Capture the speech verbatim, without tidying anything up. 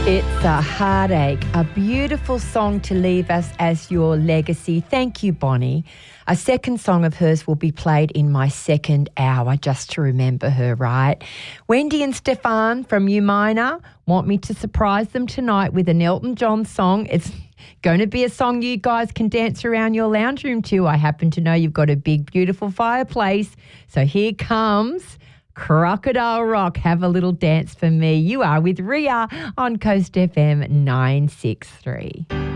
It's a heartache, a beautiful song to leave us as your legacy. Thank you, Bonnie. A second song of hers will be played in my second hour just to remember her, right? Wendy and Stefan from U Minor want me to surprise them tonight with an Elton John song. It's going to be a song you guys can dance around your lounge room to. I happen to know you've got a big, beautiful fireplace. So here comes Crocodile Rock. Have a little dance for me. You are with Ria on Coast F M nine six three.